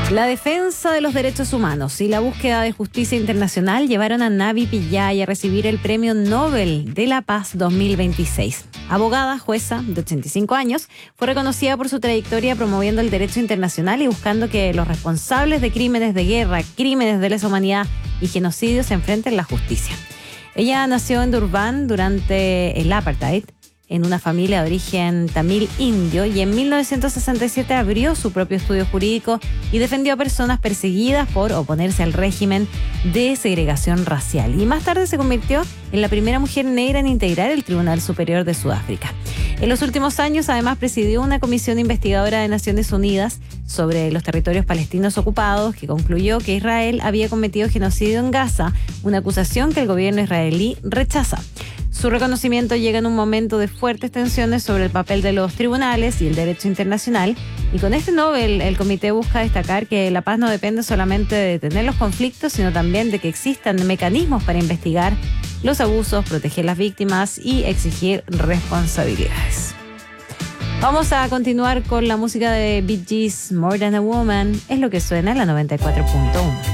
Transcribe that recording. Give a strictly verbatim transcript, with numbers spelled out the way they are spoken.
La defensa de los derechos humanos y la búsqueda de justicia internacional llevaron a Navi Pillay a recibir el Premio Nobel de la Paz dos mil veintiséis. Abogada, jueza de ochenta y cinco años, fue reconocida por su trayectoria promoviendo el derecho internacional y buscando que los responsables de crímenes de guerra, crímenes de lesa humanidad y genocidios se enfrenten a la justicia. Ella nació en Durban durante el apartheid, en una familia de origen tamil indio, y en mil novecientos sesenta y siete abrió su propio estudio jurídico y defendió a personas perseguidas por oponerse al régimen de segregación racial. Y más tarde se convirtió en la primera mujer negra en integrar el Tribunal Superior de Sudáfrica. En los últimos años, además, presidió una comisión investigadora de Naciones Unidas sobre los territorios palestinos ocupados, que concluyó que Israel había cometido genocidio en Gaza, una acusación que el gobierno israelí rechaza. Su reconocimiento llega en un momento de fuertes tensiones sobre el papel de los tribunales y el derecho internacional, y con este Nobel el comité busca destacar que la paz no depende solamente de detener los conflictos, sino también de que existan mecanismos para investigar los abusos, proteger las víctimas y exigir responsabilidades. Vamos a continuar con la música de Bee Gees, More Than a Woman, es lo que suena en la noventa y cuatro punto uno.